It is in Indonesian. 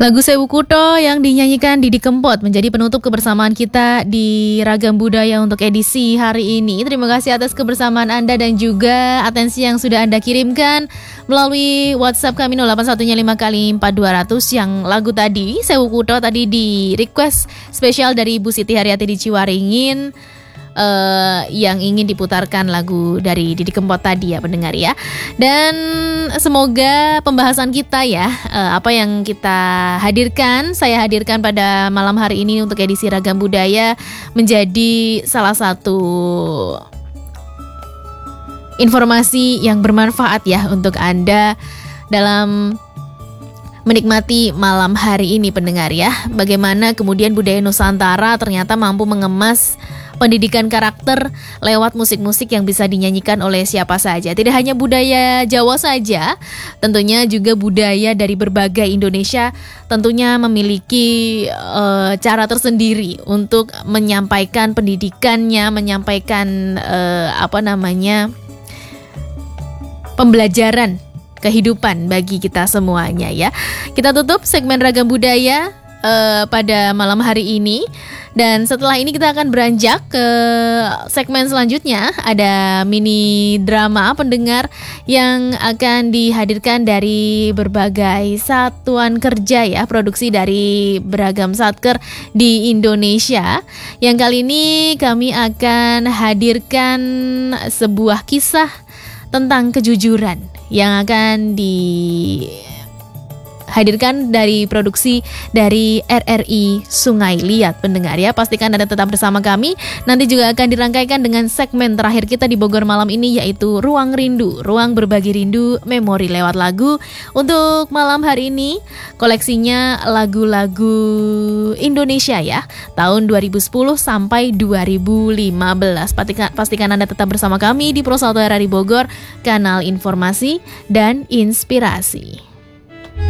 Lagu Sewu Kutho yang dinyanyikan Didi Kempot menjadi penutup kebersamaan kita di Ragam Budaya untuk edisi hari ini. Terima kasih atas kebersamaan Anda dan juga atensi yang sudah Anda kirimkan melalui WhatsApp kami 0815 kali 4200. Yang lagu tadi Sewu Kutho tadi di request spesial dari Ibu Siti Haryati di Ciwaringin, yang ingin diputarkan lagu dari Didi Kempot tadi ya pendengar ya. Dan semoga pembahasan kita ya, apa yang kita hadirkan, saya hadirkan pada malam hari ini untuk edisi Ragam Budaya menjadi salah satu informasi yang bermanfaat ya untuk Anda dalam menikmati malam hari ini pendengar ya. Bagaimana kemudian budaya Nusantara ternyata mampu mengemas pendidikan karakter lewat musik-musik yang bisa dinyanyikan oleh siapa saja. Tidak hanya budaya Jawa saja, tentunya juga budaya dari berbagai Indonesia tentunya memiliki cara tersendiri untuk menyampaikan pendidikannya, menyampaikan pembelajaran kehidupan bagi kita semuanya ya. Kita tutup segmen Ragam Budaya pada malam hari ini. Dan setelah ini kita akan beranjak ke segmen selanjutnya. Ada mini drama pendengar yang akan dihadirkan dari berbagai satuan kerja ya, produksi dari beragam satker di Indonesia. Yang kali ini kami akan hadirkan sebuah kisah tentang kejujuran yang akan dihadirkan dari produksi dari RRI Sungai Liat pendengar ya. Pastikan Anda tetap bersama kami. Nanti juga akan dirangkaikan dengan segmen terakhir kita di Bogor malam ini, yaitu Ruang Rindu, ruang berbagi rindu memori lewat lagu. Untuk malam hari ini koleksinya lagu-lagu Indonesia ya, tahun 2010 sampai 2015. Pastikan Anda tetap bersama kami di Pro 1 RRI Bogor, kanal informasi dan inspirasi.